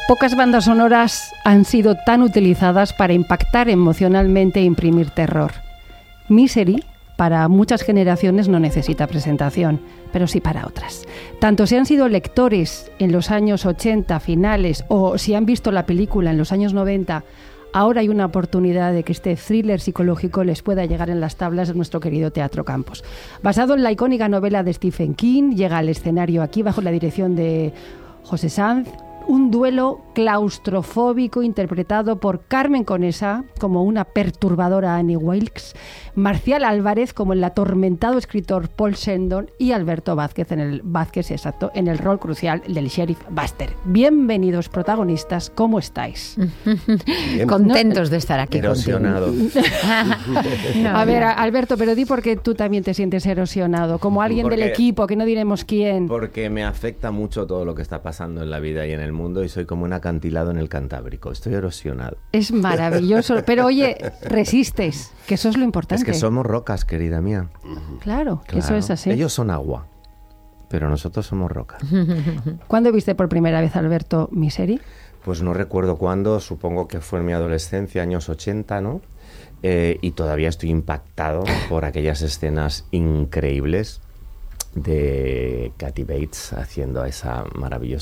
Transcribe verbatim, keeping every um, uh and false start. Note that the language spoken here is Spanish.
Pocas bandas sonoras han sido tan utilizadas para impactar emocionalmente e imprimir terror. Misery, para muchas generaciones, no necesita presentación, pero sí para otras. Tanto si han sido lectores en los años ochenta finales o si han visto la película en los años noventa, ahora hay una oportunidad de que este thriller psicológico les pueda llegar en las tablas de nuestro querido Teatro Campos. Basado en la icónica novela de Stephen King, llega al escenario aquí bajo la dirección de José Sanz, un duelo claustrofóbico interpretado por Carmen Conesa como una perturbadora Annie Wilkes, Marcial Álvarez como el atormentado escritor Paul Sheldon y Alberto Vázquez en el Vázquez exacto en el rol crucial del sheriff Buster. Bienvenidos protagonistas, ¿cómo estáis? Bien. Contentos de estar aquí. Erosionado. No, A ver, no. Alberto, pero di por qué tú también te sientes erosionado, como alguien Porque- del equipo, que no diremos quién. Porque me afecta mucho todo lo que está pasando en la vida y en el mundo y soy como un acantilado en el Cantábrico. Estoy erosionado. Es maravilloso, pero oye, resistes, que eso es lo importante. Es que somos rocas, querida mía. Claro, que eso Claro. es así. Ellos son agua, pero nosotros somos rocas. ¿Cuándo viste por primera vez, Alberto, Misery? Pues no recuerdo cuándo, supongo que fue en mi adolescencia, años ochenta, ¿no? Eh, y todavía estoy impactado por aquellas escenas increíbles de Kathy Bates haciendo a esa maravillosa